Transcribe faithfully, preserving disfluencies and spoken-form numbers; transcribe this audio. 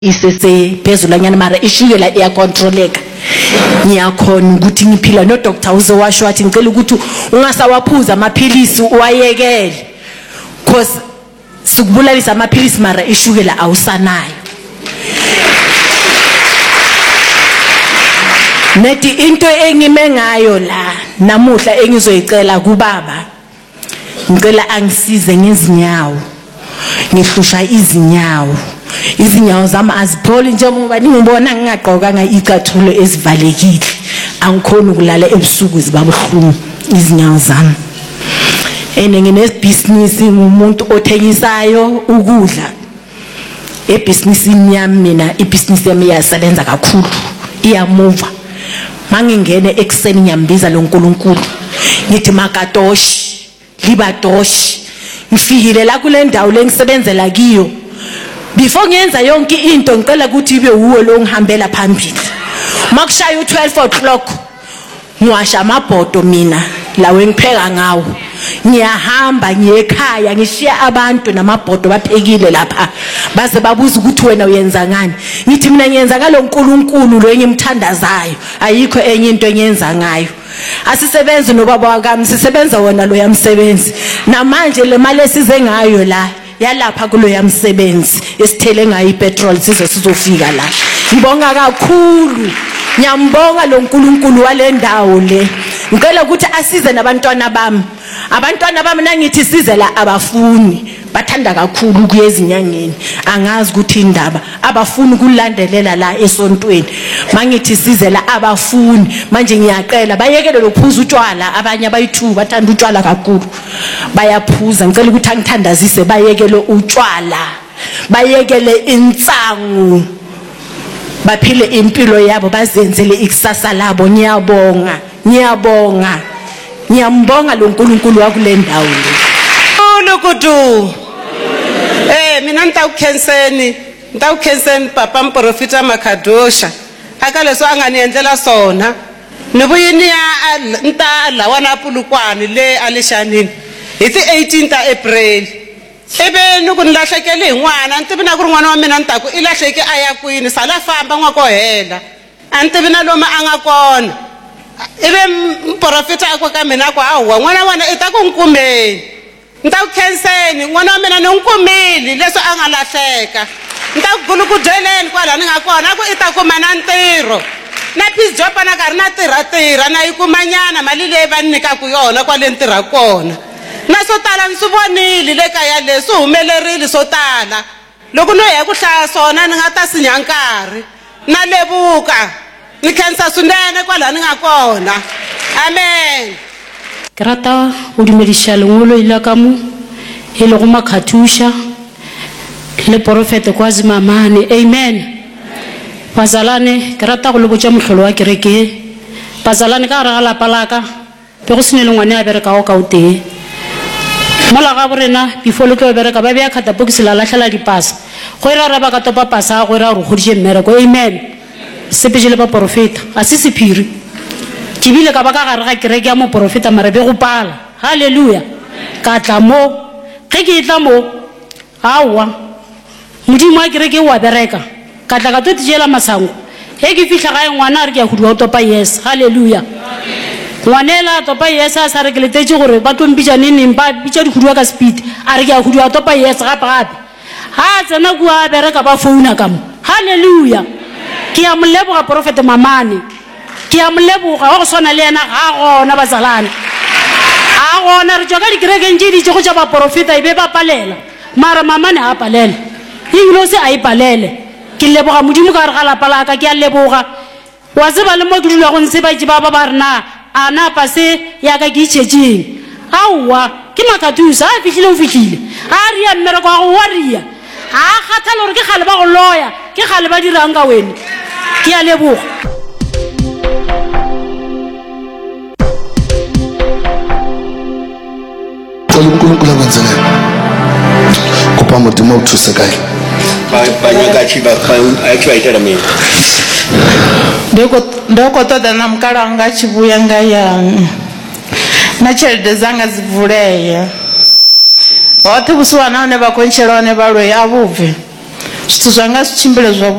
isese phezulanyana mara ishukela iyacontroleka. Ngiyakhona ukuthi ngiphila no doctor uzowasho wathi ngicela ukuthi ungasawaphuza amaphilisi uwayekele because sikubulalisa amaphilisi mara ishukela awusanayo. Nethi into engime ngayo la namuhla engizoyicela kubaba ngicela angisize ngezinyawo ngihlusha izinyawo izinyawo zami azipholi njengoba ningibona ngingaqokanga icathulo ezivalekile angikhona ukulala ebusuku zibabuhlungu izinyawo zami. Ene nginebusiness ngumuntu othengisayo ukudla ebusinessini yami mina ibusiness yami iyasebenza kakhulu iyamova mangingene ekseni ngiyambiza lo nkulunkulu ngithi makatoshi libadoshi ngifikile la kule ndawo lengisebenzela kiyo before ngiyenza yonke into ngicela ukuthi ibe uwe lo ngihambela phambili makushaya u twelve o'clock ngiwasha amabhodo mina lawe ngipheka ngawo ngiyahamba ngiyekhaya ngishiya abantu namabhodo baphekile lapha baze babuza ukuthi wena uyenza ngani ngithi mina ngiyenza ngalo nkulunkulu lo engimthandazayo ayikho enye into enyenza ngayo. Asisebenzi nobaba wakami sisebenza wona lo yamsebenzi namanje le mali esize ngayo la yalapha kulo yamsebenzi esithele ngayo ipetrol size sizofika la. Ngibonga kakhulu ngiyambonga lo nkulunkulu wale ndawo le ngicela ukuthi asize nabantwana bami abantwana bami nangithi size la abafuni bathanda kakhulu kuyezinyangeni angazi ukuthi indaba abafuni kulandelela la esontweni mangithi size la abafuni manje ngiyaqela bayekele lokuphuza utshwala abanye abayithu bathanda utshwala kakhulu bayaphuza ngicela ukuthi angithandazise bayekele utshwala bayekele insangu baphile impilo yabo bazenzele ikusasa labo. Ngiyabonga ngiyabonga ngiyambonga lo nkulunkulu wakule ndawo le ulukudu eh mina nitawukhenseni nitawukhenseni papa mprofita Makadosha akaleso anganiendlela sona nibuyini ya nta lawana pulukwane le alishanini ithi eighteenth April ebe nukunilahlekele in'wana antibina ku rin'wana wa mina ntaku ilahleke aya kwini sala famba ngwako hela antibina loma anga kona ebe mprofita akwa ka mina kwa awa n'wana wana itaku nkumeni nitawukhenseni n'wana wa mina ninkumili leswo anga lahleka ntakugulu ku dzeleni kwala ni nga kona ku itakuma na ntirho na peace job na karhi na tirha tirha na yikumanyana mali leyi va nyika ku yona kwale ntirha kona na swo tala ni swi vonile le kaya leswi humelerile swo tala loko no ya ku hlaya swona ni nga ta sinya nkarhi na levuka ni khensa swinene kwala ni nga kona. Amen. Ke rata go dumedisa lengolo ile ka mo e le go Makadosha le profete kwazi mamane. Amen. Bazalane ke rata go le botsa mohlolo wa kereke bazalane ka ra la palaka pe go sene le ngwane a bereka go ka o tee mola ga borena before le ke bereka ba bya khata box la lahlela dipasa go ira ra ba ka topa pasa go ira go godije mmereko. Amen. Sepejele ba profeta a se sephiri ke bile ka ba ka gare ga kereke ya mo profeta mare be go pala. Haleluya. Ka tla mo ge ke tla mo awa modimo a kereke wa bereka ka tla ka totijela masango he ke fihla ga ngwana re ke go diwa topa. Yes. Haleluya. ngwanela topa yes a sa re ke letetse gore ba tlompitsa neng ba bitsa di khudwa ka speed a re ke go diwa topa. Yes gape gape ha tsena ku a bereka ba founa ka mo. Haleluya. Ke a moleboga profete mamane ke a moleboga go sona le ena ga gona bazalana a gona re tsoka di kereke ntse di tse go tsa ba profeta e be ba palela mara mamane a palela inglo se a ipalele ke leboga modimo ka re ga la palaka ke a leboga wa se ba le mo dilo go ntse ba tse ba ba rena ana pase ya ka ke tshetseng awa ke Makadosha a fihlile o fihlile a re ya mmere kwa go waria a khathalo re ke gale ba go loya ke gale ba dirang ka wena ke a leboga. Nkulunkulu kwenzela kupa modimo o thuse kae ba nyaka chiba ba a tshwaitela mina ndoko ndoko toda na mkalanga chibuya nga ya na tshelede zanga zivuleya Watu buswana ne bakonchera ne balwe above zwithu zwanga zwi tshimbile zwavhuḓi.